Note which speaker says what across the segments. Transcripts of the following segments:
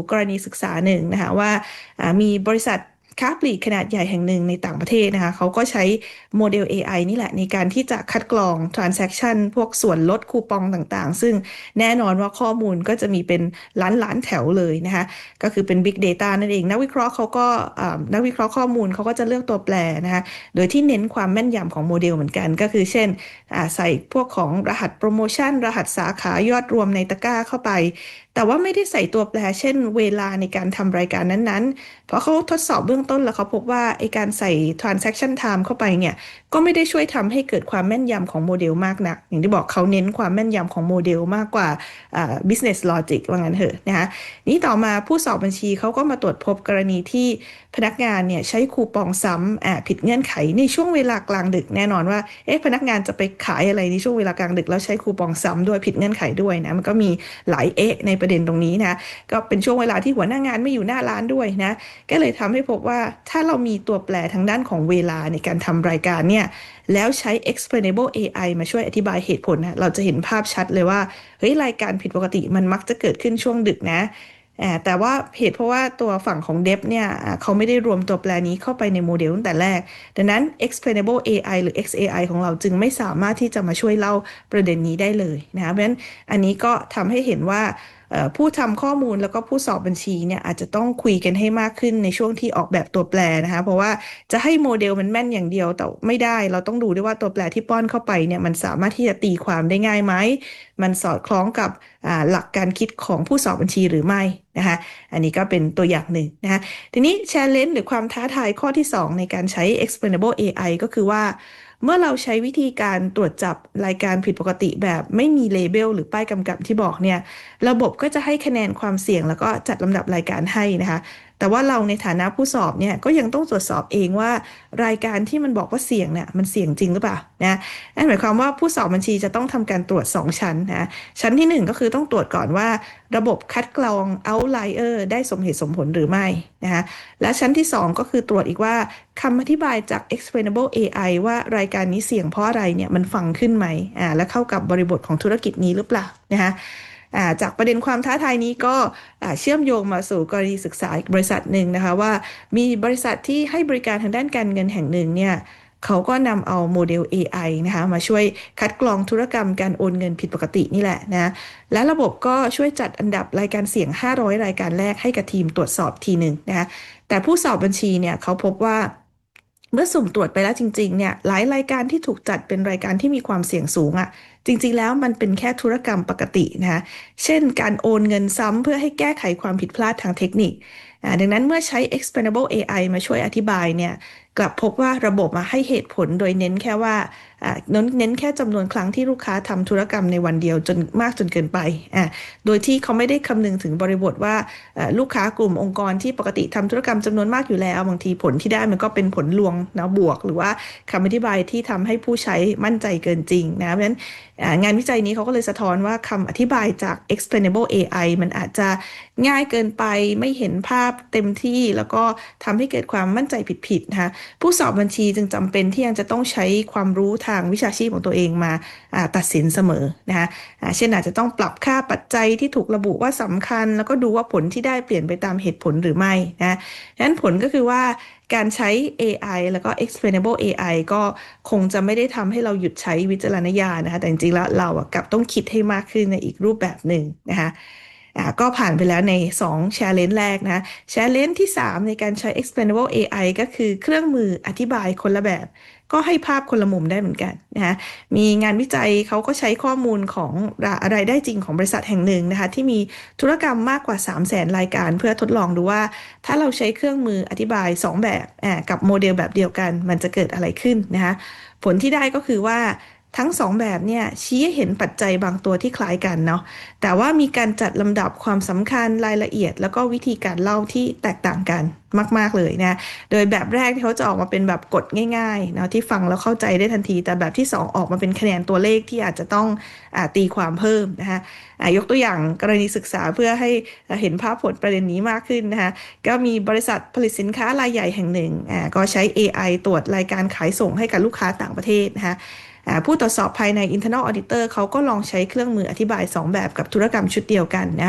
Speaker 1: กรณีศึกษาหนึ่งนะคะว่ามีบริษัทค้าปลีกขนาดใหญ่แห่งหนึ่งในต่างประเทศนะคะเขาก็ใช้โมเดล AI นี่แหละในการที่จะคัดกรอง transaction พวกส่วนลดคูปองต่างๆซึ่งแน่นอนว่าข้อมูลก็จะมีเป็นล้านแถวเลยนะคะก็คือเป็น Big Data นั่นเองนักวิเคราะห์เขาก็นักวิเคราะห์ข้อมูลเขาก็จะเลือกตัวแปรนะคะโดยที่เน้นความแม่นยำของโมเดลเหมือนกันก็คือเช่นใส่พวกของรหัสโปรโมชั่นรหัสสาขายอดรวมในตะกร้าเข้าไปแต่ว่าไม่ได้ใส่ตัวแปรเช่นเวลาในการทำรายการนั้นๆเพราะเขาทดสอบเบื้องต้นแล้วเขาพบว่าไอการใส่ transaction time เข้าไปเนี่ยก็ไม่ได้ช่วยทำให้เกิดความแม่นยำของโมเดลมากนักอย่างที่บอกเขาเน้นความแม่นยำของโมเดลมากกว่าbusiness logic ว่างั้นเถอะนะคะนี้ต่อมาผู้สอบบัญชีเขาก็มาตรวจพบกรณีที่พนักงานเนี่ยใช้คูปองซ้ำผิดเงื่อนไขในช่วงเวลากลางดึกแน่นอนว่าพนักงานจะไปขายอะไรในช่วงเวลากลางดึกแล้วใช้คูปองซ้ำด้วยผิดเงื่อนไขด้วยนะมันก็มีหลายในประเด็นตรงนี้นะก็เป็นช่วงเวลาที่หัวหน้างานไม่อยู่หน้าร้านด้วยนะก็เลยทำให้พบว่าถ้าเรามีตัวแปรทางด้านของเวลาในการทำรายการเนี่ยแล้วใช้ explainable AI มาช่วยอธิบายเหตุผลนะเราจะเห็นภาพชัดเลยว่าเฮ้ยรายการผิดปกติมันมักจะเกิดขึ้นช่วงดึกนะแต่ว่าเหตุเพราะว่าตัวฝั่งของ Dev เนี่ยเขาไม่ได้รวมตัวแปรนี้เข้าไปในโมเดลตั้งแต่แรกดังนั้น explainable AI หรือ XAI ของเราจึงไม่สามารถที่จะมาช่วยเล่าประเด็นนี้ได้เลยนะคะเพราะฉะนั้นอันนี้ก็ทำให้เห็นว่าผู้ทำข้อมูลแล้วก็ผู้สอบบัญชีเนี่ยอาจจะต้องคุยกันให้มากขึ้นในช่วงที่ออกแบบตัวแปรนะคะเพราะว่าจะให้โมเดลมันแม่นอย่างเดียวแต่ไม่ได้เราต้องดูด้วยว่าตัวแปรที่ป้อนเข้าไปเนี่ยมันสามารถที่จะตีความได้ง่ายไหมมันสอดคล้องกับหลักการคิดของผู้สอบบัญชีหรือไม่นะคะอันนี้ก็เป็นตัวอย่างหนึ่งนะคะทีนี้ challenge หรือความท้าทายข้อที่2ในการใช้ explainable AI ก็คือว่าเมื่อเราใช้วิธีการตรวจจับรายการผิดปกติแบบไม่มีเลเบลหรือป้ายกำกับที่บอกเนี่ยระบบก็จะให้คะแนนความเสี่ยงแล้วก็จัดลำดับรายการให้นะคะแต่ว่าเราในฐานะผู้สอบเนี่ยก็ยังต้องตรวจสอบเองว่ารายการที่มันบอกว่าเสี่ยงเนี่ยมันเสี่ยงจริงหรือเปล่านะนั่นหมายความว่าผู้สอบบัญชีจะต้องทำการตรวจ2ชั้นนะชั้นที่1ก็คือต้องตรวจก่อนว่าระบบคัดกรอง outlier ได้สมเหตุสมผลหรือไม่นะคะและชั้นที่2ก็คือตรวจอีกว่าคำอธิบายจาก explainable AI ว่ารายการนี้เสี่ยงเพราะอะไรเนี่ยมันฟังขึ้นไหมและเข้ากับบริบทของธุรกิจนี้หรือเปล่านะคะจากประเด็นความท้าทายนี้ก็เชื่อมโยงมาสู่กรณีศึกษาอีกบริษัทหนึ่งนะคะว่ามีบริษัทที่ให้บริการทางด้านการเงินแห่งหนึ่งเนี่ยเขาก็นำเอาโมเดล AI นะคะมาช่วยคัดกรองธุรกรรมการโอนเงินผิดปกตินี่แหละนะและระบบก็ช่วยจัดอันดับรายการเสี่ยง500รายการแรกให้กับทีมตรวจสอบทีหนึ่งนะคะแต่ผู้สอบบัญชีเนี่ยเขาพบว่าเมื่อสุ่มตรวจไปแล้วจริงๆเนี่ยหลายรายการที่ถูกจัดเป็นรายการที่มีความเสี่ยงสูงอ่ะจริงๆแล้วมันเป็นแค่ธุรกรรมปกตินะคะเช่นการโอนเงินซ้ำเพื่อให้แก้ไขความผิดพลาดทางเทคนิคดังนั้นเมื่อใช้ explainable AI มาช่วยอธิบายเนี่ยกลับพบว่าระบบมาให้เหตุผลโดยเน้นแค่ว่าเน้นแค่จำนวนครั้งที่ลูกค้าทำธุรกรรมในวันเดียวจนมากจนเกินไปโดยที่เขาไม่ได้คำนึงถึงบริบทว่าลูกค้ากลุ่มองค์กรที่ปกติทำธุรกรรมจำนวนมากอยู่แล้วบางทีผลที่ได้มันก็เป็นผลลวงนะบวกหรือว่าคำอธิบายที่ทำให้ผู้ใช้มั่นใจเกินจริงนะเพราะฉะนั้นงานวิจัยนี้เขาก็เลยสะท้อนว่าคำอธิบายจาก explainable AI มันอาจจะง่ายเกินไปไม่เห็นภาพเต็มที่แล้วก็ทำให้เกิดความมั่นใจผิดๆนะคะผู้สอบบัญชีจึงจำเป็นที่ยังจะต้องใช้ความรู้ทางวิชาชีพของตัวเองมาตัดสินเสมอนะคะเช่นอาจจะต้องปรับค่าปัจจัยที่ถูกระบุว่าสำคัญแล้วก็ดูว่าผลที่ได้เปลี่ยนไปตามเหตุผลหรือไม่นะดังนั้นผลก็คือว่าการใช้ AI แล้วก็ explainable AI ก็คงจะไม่ได้ทำให้เราหยุดใช้วิจารณญาณนะคะแต่จริงๆแล้วเรากลับต้องคิดให้มากขึ้นในอีกรูปแบบหนึ่งนะคะก็ผ่านไปแล้วใน2 challenge แรกนะ challenge ที่3ในการใช้ explainable AI ก็คือเครื่องมืออธิบายคนละแบบก็ให้ภาพคนละมุมได้เหมือนกันนะคะมีงานวิจัยเขาก็ใช้ข้อมูลของรายได้จริงของบริษัทแห่งหนึ่งนะคะที่มีธุรกรรมมากกว่า 300,000 รายการเพื่อทดลองดูว่าถ้าเราใช้เครื่องมืออธิบาย2แบบกับโมเดลแบบเดียวกันมันจะเกิดอะไรขึ้นนะคะผลที่ได้ก็คือว่าทั้ง2แบบเนี่ยชี้ให้เห็นปัจจัยบางตัวที่คล้ายกันเนาะแต่ว่ามีการจัดลำดับความสำคัญรายละเอียดแล้วก็วิธีการเล่าที่แตกต่างกันมากๆเลยนะโดยแบบแรกที่เขาจะออกมาเป็นแบบกฎง่ายๆเนาะที่ฟังแล้วเข้าใจได้ทันทีแต่แบบที่2ออกมาเป็นคะแนนตัวเลขที่อาจจะต้องตีความเพิ่มนะคะยกตัวอย่างกรณีศึกษาเพื่อให้เห็นภาพผลประเด็นนี้มากขึ้นนะคะก็มีบริษัทผลิตสินค้ารายใหญ่แห่งหนึ่งก็ใช้ AI ตรวจรายการขายส่งให้กับลูกค้าต่างประเทศนะคะผู้ตรวจสอบภายใน internal auditor เขาก็ลองใช้เครื่องมืออธิบาย2แบบกับธุรกรรมชุดเดียวกันนะคะ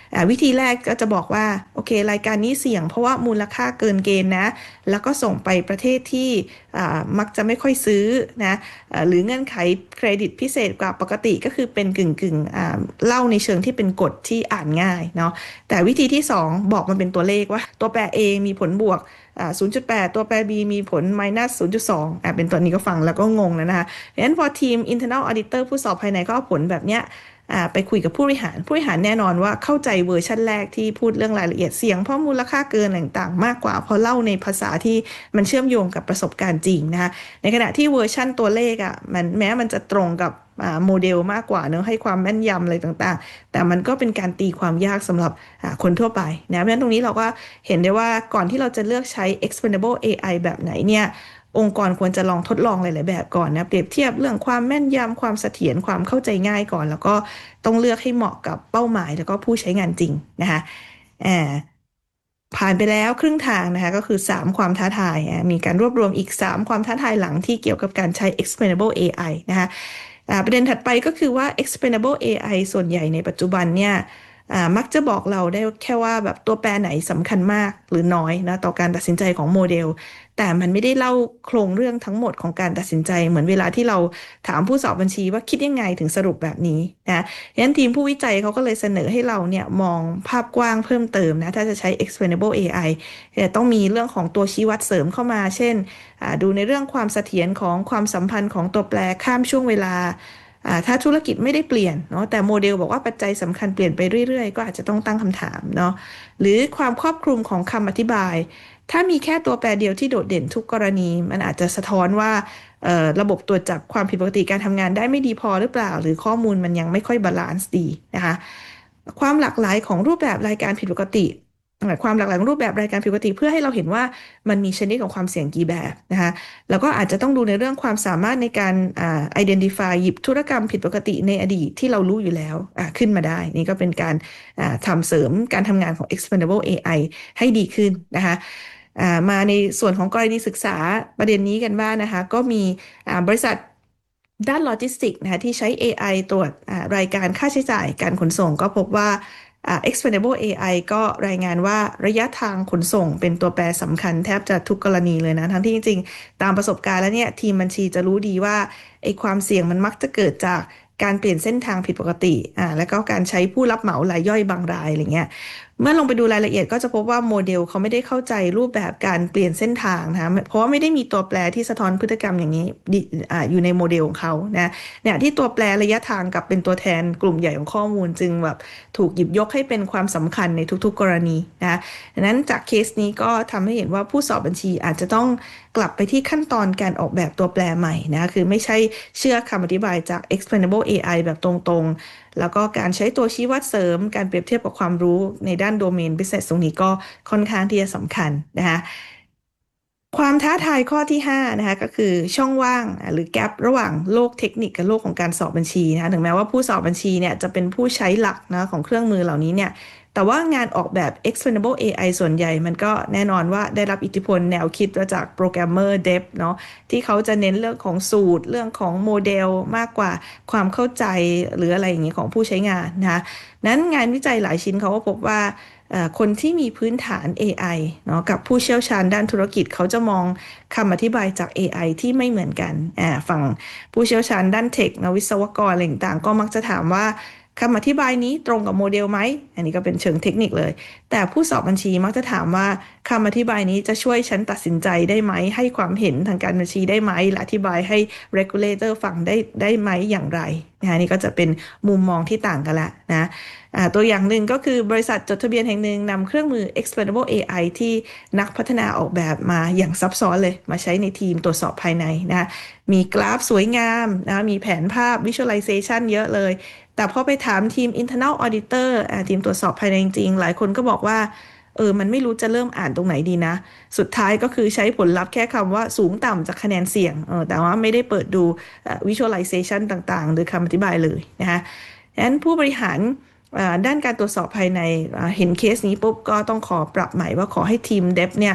Speaker 1: วิธีแรกก็จะบอกว่าโอเครายการนี้เสี่ยงเพราะว่ามูลค่าเกินเกณฑ์นะแล้วก็ส่งไปประเทศที่มักจะไม่ค่อยซื้อนะหรือเงื่อนไขเครดิตพิเศษกว่าปกติก็คือเป็นกึ่งเล่าในเชิงที่เป็นกฎที่อ่านง่ายเนาะแต่วิธีที่2บอกมันเป็นตัวเลขว่าตัวแปร A มีผลบวก0.8ตัวแปร B มีผล minus 0.2เป็นตัวนี้ก็ฟังแล้วก็งงแล้วนะคะดังนั้นพอทีม internal auditor ผู้สอบภายในก็เอาผลแบบเนี้ยไปคุยกับผู้บริหารแน่นอนว่าเข้าใจเวอร์ชันแรกที่พูดเรื่องรายละเอียดเสียงเพราะมูลค่าเกินต่างๆมากกว่าเพราะเล่าในภาษาที่มันเชื่อมโยงกับประสบการณ์จริงนะคะในขณะที่เวอร์ชันตัวเลขมันจะตรงกับโมเดลมากกว่าเนอะให้ความแม่นยำอะไรต่างๆแต่มันก็เป็นการตีความยากสำหรับคนทั่วไปนะเพราะฉะนั้นตรงนี้เราก็เห็นได้ว่าก่อนที่เราจะเลือกใช้ explainable AI แบบไหนเนี่ยองค์กรควรจะลองทดลองหลายๆแบบก่อนนะเปรียบเทียบเรื่องความแม่นยำความเสถียรความเข้าใจง่ายก่อนแล้วก็ต้องเลือกให้เหมาะกับเป้าหมายแล้วก็ผู้ใช้งานจริงนะคะอ่าผ่านไปแล้วครึ่งทางนะคะก็คือ3ความท้าทายมีการรวบรวมอีก3ความท้าทายหลังที่เกี่ยวกับการใช้ explainable AI นะคะประเด็นถัดไปก็คือว่า explainable AI ส่วนใหญ่ในปัจจุบันเนี่ยมักจะบอกเราได้แค่ว่าแบบตัวแปรไหนสำคัญมากหรือน้อยนะต่อการตัดสินใจของโมเดล แต่มันไม่ได้เล่าโครงเรื่องทั้งหมดของการตัดสินใจเหมือนเวลาที่เราถามผู้สอบบัญชีว่าคิดยังไงถึงสรุปแบบนี้นะดังนั้นทีมผู้วิจัยเขาก็เลยเสนอให้เราเนี่ยมองภาพกว้างเพิ่มเติมนะถ้าจะใช้ explainable AI ต้องมีเรื่องของตัวชี้วัดเสริมเข้ามาเช่นดูในเรื่องความเสถียรของความสัมพันธ์ของตัวแปรข้ามช่วงเวลาถ้าธุรกิจไม่ได้เปลี่ยนเนาะแต่โมเดลบอกว่าปัจจัยสำคัญเปลี่ยนไปเรื่อยๆก็อาจจะต้องตั้งคำถามเนาะหรือความครอบคลุมของคำอธิบาย ถ้ามีแค่ตัวแปรเดียวที่โดดเด่นทุกกรณีมันอาจจะสะท้อนว่าระบบตรวจจับความผิดปกติการทำงานได้ไม่ดีพอหรือเปล่าหรือข้อมูลมันยังไม่ค่อยบาลานซ์ดีนะคะความหลากหลายของรูปแบบรายการผิดปกติความหลากหลายของรูปแบบรายการผิดปกติเพื่อให้เราเห็นว่ามันมีชนิดของความเสี่ยงกี่แบบนะคะแล้วก็อาจจะต้องดูในเรื่องความสามารถในการidentify หยิบธุรกรรมผิดปกติในอดีตที่เรารู้อยู่แล้วขึ้นมาได้นี่ก็เป็นการทำเสริมการทำงานของ Expandable AI ให้ดีขึ้นนะคะมาในส่วนของกรณีศึกษาประเด็นนี้กันบ้างนะคะก็มีบริษัทด้านโลจิสติกนะคะที่ใช้ AI ตรวจรายการค่าใช้จ่ายการขนส่งก็พบว่าExplainable AI ก็รายงานว่าระยะทางขนส่งเป็นตัวแปรสำคัญแทบจะทุกกรณีเลยนะทั้งที่จริงๆตามประสบการณ์แล้วเนี่ยทีมบัญชีจะรู้ดีว่าไอ้ความเสี่ยงมันมักจะเกิดจากการเปลี่ยนเส้นทางผิดปกติแล้วก็การใช้ผู้รับเหมารายย่อยบางรายอะไรเงี้ยเมื่อลงไปดูรายละเอียดก็จะพบว่าโมเดลเขาไม่ได้เข้าใจรูปแบบการเปลี่ยนเส้นทางนะคะเพราะว่าไม่ได้มีตัวแปรที่สะท้อนพฤติกรรมอย่างนี้อยู่ในโมเดลของเขานะเนี่ยที่ตัวแปรระยะทางกับเป็นตัวแทนกลุ่มใหญ่ของข้อมูลจึงแบบถูกหยิบยกให้เป็นความสำคัญในทุกๆกรณีนะดังนั้นจากเคสนี้ก็ทำให้เห็นว่าผู้สอบบัญชีอาจจะต้องกลับไปที่ขั้นตอนการออกแบบตัวแปรใหม่นะคือไม่ใช่เชื่อคำอธิบายจาก explainable AI แบบตรงๆแล้วก็การใช้ตัวชี้วัดเสริมการเปรียบเทียบกับความรู้ในด้านโดเมน business ตรงนี้ก็ค่อนข้างที่จะสำคัญนะคะความท้าทายข้อที่5นะคะก็คือช่องว่างหรือแกประหว่างโลกเทคนิคกับโลกของการสอบบัญชีนะคะถึงแม้ว่าผู้สอบบัญชีเนี่ยจะเป็นผู้ใช้หลักนะของเครื่องมือเหล่านี้เนี่ยแต่ว่างานออกแบบ explainable AI ส่วนใหญ่มันก็แน่นอนว่าได้รับอิทธิพลแนวคิดมาจากโปรแกรมเมอร์เดฟเนาะที่เขาจะเน้นเรื่องของสูตรเรื่องของโมเดลมากกว่าความเข้าใจหรืออะไรอย่างนี้ของผู้ใช้งานนะคะนั้นงานวิจัยหลายชิ้นเขาก็พบว่า คนที่มีพื้นฐาน AI เนาะกับผู้เชี่ยวชาญด้านธุรกิจเขาจะมองคำอธิบายจาก AI ที่ไม่เหมือนกันฝั่งผู้เชี่ยวชาญด้านเทคนะวิศวกรอะไรต่างๆก็มักจะถามว่าคำอธิบายนี้ตรงกับโมเดลไหมอันนี้ก็เป็นเชิงเทคนิคเลยแต่ผู้สอบบัญชีมักจะถามว่าคำอธิบายนี้จะช่วยฉันตัดสินใจได้ไหมให้ความเห็นทางการบัญชีได้ไหมและอธิบายให้ regulator ฟังได้ไหมอย่างไรนะนี่ก็จะเป็นมุมมองที่ต่างกันละนะตัวอย่างหนึ่งก็คือบริษัทจดทะเบียนแห่งหนึ่งนำเครื่องมือ Explainable AI ที่นักพัฒนาออกแบบมาอย่างซับซ้อนเลยมาใช้ในทีมตรวจสอบภายในนะมีกราฟสวยงามนะมีแผนภาพ Visualization เยอะเลยแต่พอไปถามทีม Internal Auditor ทีมตรวจสอบภายในจริงๆหลายคนก็บอกว่ามันไม่รู้จะเริ่มอ่านตรงไหนดีนะสุดท้ายก็คือใช้ผลลัพธ์แค่คำว่าสูงต่ำจากคะแนนเสี่ยงแต่ว่าไม่ได้เปิดดู visualization ต่างๆหรือคำอธิบายเลยนะคะดังนั้นผู้บริหารด้านการตรวจสอบภายในเห็นเคสนี้ปุ๊บก็ต้องขอปรับใหม่ว่าขอให้ทีมเดฟเนี่ย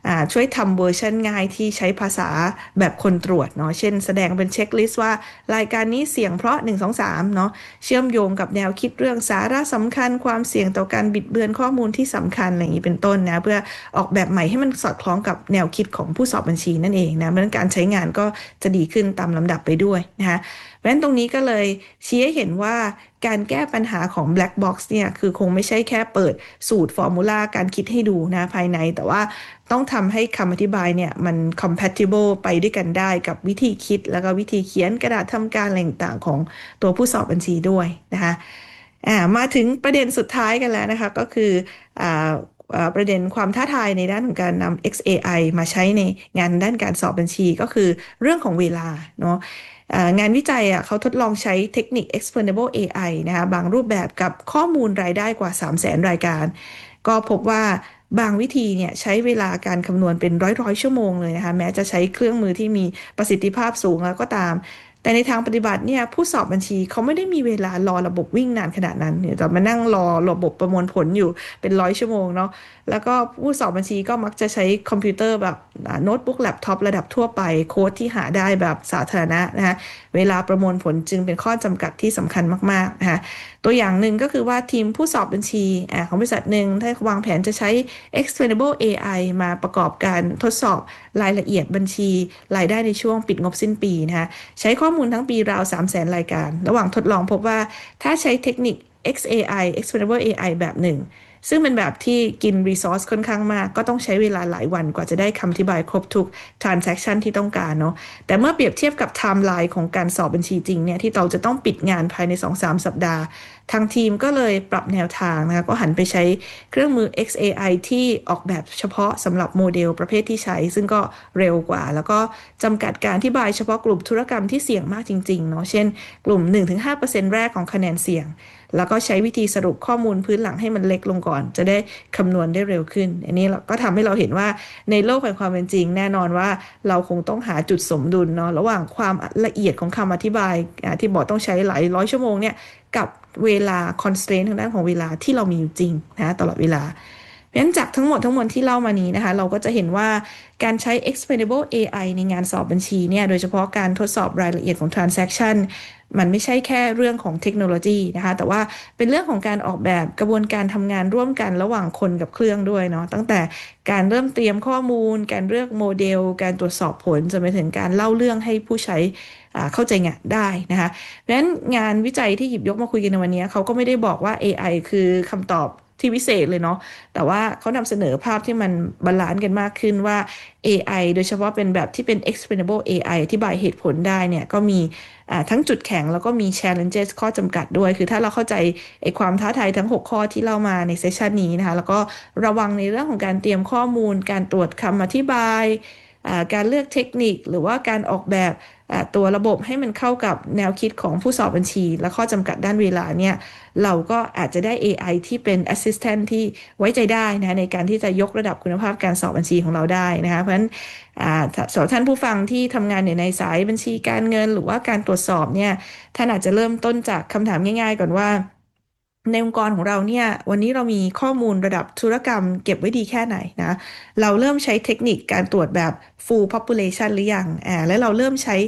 Speaker 1: ช่วยทำเวอร์ชันง่ายที่ใช้ภาษาแบบคนตรวจเนาะเช่นแสดงเป็นเช็คลิสต์ว่ารายการนี้เสี่ยงเพราะ1 2 3เนาะเชื่อมโยงกับแนวคิดเรื่องสาระสำคัญความเสี่ยงต่อการบิดเบือนข้อมูลที่สำคัญอะไรอย่างนี้เป็นต้นนะเพื่อออกแบบใหม่ให้มันสอดคล้องกับแนวคิดของผู้สอบบัญชีนั่นเองนะเพราะฉะนั้นการใช้งานก็จะดีขึ้นตามลำดับไปด้วยนะคะเพราะฉะนั้นตรงนี้ก็เลยชี้ให้เห็นว่าการแก้ปัญหาของ Black Box เนี่ยคือคงไม่ใช่แค่เปิดสูตรฟอร์มูลาการคิดให้ดูนะภายในแต่ว่าต้องทำให้คำอธิบายเนี่ยมัน compatible ไปด้วยกันได้กับวิธีคิดแล้วก็วิธีเขียนกระดาษทำการอะไรต่างๆของตัวผู้สอบบัญชีด้วยนะคะมาถึงประเด็นสุดท้ายกันแล้วนะคะก็คืออ่าประเด็นความท้าทายในด้านของการนำ XAI มาใช้ในงานด้านการสอบบัญชีก็คือเรื่องของเวลาเนาะงานวิจัยเขาทดลองใช้เทคนิค explainable AI นะคะบางรูปแบบกับข้อมูลรายได้กว่า 300,000 รายการก็พบว่าบางวิธีเนี่ยใช้เวลาการคำนวณเป็นร้อยชั่วโมงเลยนะคะแม้จะใช้เครื่องมือที่มีประสิทธิภาพสูงแล้วก็ตามแต่ในทางปฏิบัติเนี่ยผู้สอบบัญชีเขาไม่ได้มีเวลารอระบบวิ่งนานขนาดนั้นเนี่ยแต่มานั่งรอระบบประมวลผลอยู่เป็น100 ชั่วโมงเนาะแล้วก็ผู้สอบบัญชีก็มักจะใช้คอมพิวเตอร์แบบโน้ตบุ๊กแล็ปท็อประดับทั่วไปโค้ดที่หาได้แบบสาธารณะนะคะเวลาประมวลผลจึงเป็นข้อจำกัดที่สำคัญมากๆนะคะตัวอย่างหนึ่งก็คือว่าทีมผู้สอบบัญชีของบริษัทหนึ่งถ้าวางแผนจะใช้ explainable AI มาประกอบการทดสอบรายละเอียดบัญชีรายได้ในช่วงปิดงบสิ้นปีนะคะใช้ข้อมูลทั้งปีราว 300,000 รายการระหว่างทดลองพบว่าถ้าใช้เทคนิค XAI explainable AI แบบหนึ่งซึ่งเป็นแบบที่กิน resource ค่อนข้างมากก็ต้องใช้เวลาหลายวันกว่าจะได้คำอธิบายครบทุก transaction ที่ต้องการเนาะแต่เมื่อเปรียบเทียบกับ timeline ของการสอบบัญชีจริงเนี่ยที่เราจะต้องปิดงานภายใน 2-3 สัปดาห์ทางทีมก็เลยปรับแนวทางนะคะก็หันไปใช้เครื่องมือ XAI ที่ออกแบบเฉพาะสำหรับโมเดลประเภทที่ใช้ซึ่งก็เร็วกว่าแล้วก็จำกัดการอธิบายเฉพาะกลุ่มธุรกรรมที่เสี่ยงมากจริงๆเนาะเช่นกลุ่ม 1-5% แรกของคะแนนเสี่ยงแล้วก็ใช้วิธีสรุปข้อมูลพื้นหลังให้มันเล็กลงก่อนจะได้คำนวณได้เร็วขึ้นอันนี้เราก็ทำให้เราเห็นว่าในโลกแห่งความเป็นจริงแน่นอนว่าเราคงต้องหาจุดสมดุลเนาะระหว่างความละเอียดของคำอธิบายที่บอกต้องใช้หลายร้อยชั่วโมงเนี่ยกับเวลา constraint ทางด้านของเวลาที่เรามีอยู่จริงนะตลอดเวลาเพราะฉะนั้นจากทั้งหมดที่เล่ามานี้นะคะเราก็จะเห็นว่าการใช้ explainable AI ในงานสอบบัญชีเนี่ยโดยเฉพาะการทดสอบรายละเอียดของ transaction มันไม่ใช่แค่เรื่องของเทคโนโลยีนะคะแต่ว่าเป็นเรื่องของการออกแบบกระบวนการทำงานร่วมกันระหว่างคนกับเครื่องด้วยเนาะตั้งแต่การเริ่มเตรียมข้อมูลการเลือกโมเดลการตรวจสอบผลจนไปถึงการเล่าเรื่องให้ผู้ใช้เข้าใจงานได้นะคะเพราะฉะนั้นงานวิจัยที่หยิบยกมาคุยกันในวันนี้เขาก็ไม่ได้บอกว่า AI คือคำตอบที่วิเศษเลยเนาะแต่ว่าเขานำเสนอภาพที่มันบาลานซ์กันมากขึ้นว่า AI โดยเฉพาะเป็นแบบที่เป็น explainable AI อธิบายเหตุผลได้เนี่ยก็มีทั้งจุดแข็งแล้วก็มี challenges ข้อจำกัดด้วยคือถ้าเราเข้าใจความท้าทายทั้ง6ข้อที่เล่ามาในเซสชันนี้นะคะแล้วก็ระวังในเรื่องของการเตรียมข้อมูลการตรวจคำอธิบายการเลือกเทคนิคหรือว่าการออกแบบตัวระบบให้มันเข้ากับแนวคิดของผู้สอบบัญชีและข้อจำกัดด้านเวลาเนี่ยเราก็อาจจะได้ AI ที่เป็น Assistant ที่ไว้ใจได้นะในการที่จะยกระดับคุณภาพการสอบบัญชีของเราได้นะคะเพราะฉะนั้นสำหรับท่านผู้ฟังที่ทำงานอยู่ในสายบัญชีการเงินหรือว่าการตรวจสอบเนี่ยท่านอาจจะเริ่มต้นจากคำถามง่ายๆก่อนว่าในองค์กรของเราเนี่ยวันนี้เรามีข้อมูลระดับธุรกรรมเก็บไว้ดีแค่ไหนนะเราเริ่มใช้เทคนิคการตรวจแบบ full population หรือยังแล้วเราเริ่มใช้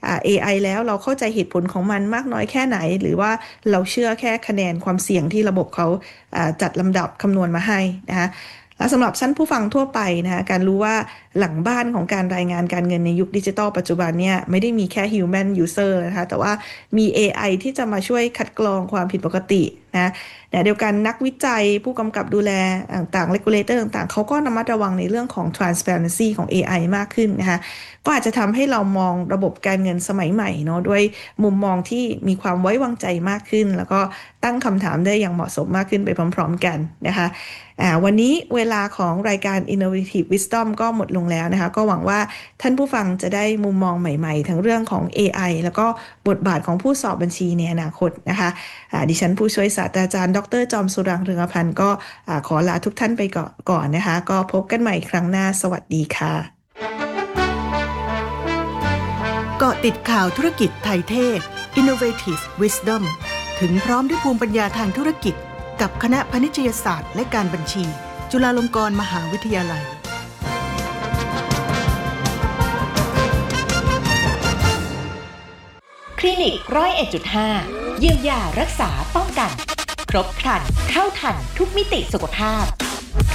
Speaker 1: AI แล้วเราเข้าใจเหตุผลของมันมากน้อยแค่ไหนหรือว่าเราเชื่อแค่คะแนนความเสี่ยงที่ระบบเขาจัดลำดับคำนวณมาให้นะคะและสำหรับท่านผู้ฟังทั่วไปนะคะการรู้ว่าหลังบ้านของการรายงานการเงินในยุคดิจิทัลปัจจุบันเนี่ยไม่ได้มีแค่ human user นะคะแต่ว่ามี AI ที่จะมาช่วยคัดกรองความผิดปกตินะเดียวกันนักวิจัยผู้กำกับดูแลต่างๆ regulator ต่างๆเขาก็ระมัดระวังในเรื่องของ transparency ของ AI มากขึ้นนะคะก็อาจจะทำให้เรามองระบบการเงินสมัยใหม่เนาะด้วยมุมมองที่มีความไว้วางใจมากขึ้นแล้วก็ตั้งคำถามได้อย่างเหมาะสมมากขึ้นไปพร้อมๆกันนะคะวันนี้เวลาของรายการ Innovative Wisdom ก็หมดลงแล้วนะคะก็หวังว่าท่านผู้ฟังจะได้มุมมองใหม่ๆทั้งเรื่องของ AI แล้วก็บทบาทของผู้สอบบัญชีในอนาคตนะคะดิฉันผู้ช่วยศาสตราจารย์ดร.จอมสุรังค์ เรืองอภันธ์ก็ขอลาทุกท่านไปก่อนนะคะก็พบกันใหม่ครั้งหน้าสวัสดีค่ะ
Speaker 2: เกาะติดข่าวธุรกิจไทยเทศ Innovative Wisdom ถึงพร้อมด้วยภูมิปัญญาทางธุรกิจกับคณะพาณิชยศาสตร์และการบัญชีจุฬาลงกรณ์มหาวิทยาลัย
Speaker 3: คลินิก101.5 เยียวยารักษาป้องกัน ครบครันเข้าทันทุกมิติสุขภาพ